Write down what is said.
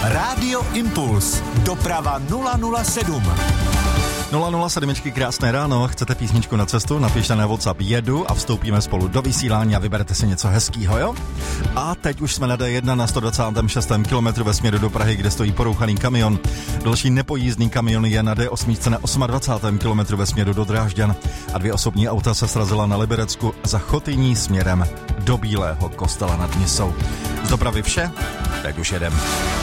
Rádio Impuls. Doprava 007. 007, krásné ráno. Chcete písničku na cestu? Napište na WhatsApp jedu a vstoupíme spolu do vysílání a vyberete si něco hezkýho, jo? A teď už jsme na D1 na 126. kilometru ve směru do Prahy, kde stojí porouchaný kamion. Další nepojízdný kamion je na D8 na 28. kilometru ve směru do Drážďan a 2 osobní auta se srazila na Liberecku za Chotyní směrem do Bílého Kostela nad Nisou. Z dopravy vše, teď už jedem.